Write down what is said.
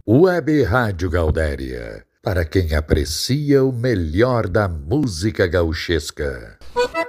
Web Rádio Gaudéria, para quem aprecia o melhor da música gauchesca.